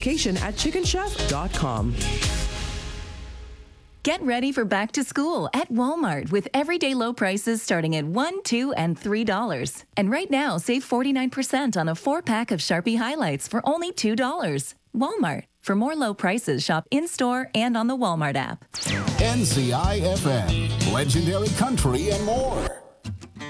Location at chickenchef.com. Get ready for back to school at Walmart with everyday low prices starting at $1, $2, and $3. And right now, save 49% on a 4-pack of Sharpie highlights for only $2. Walmart. For more low prices, shop in-store and on the Walmart app. NCI FM, legendary country and more.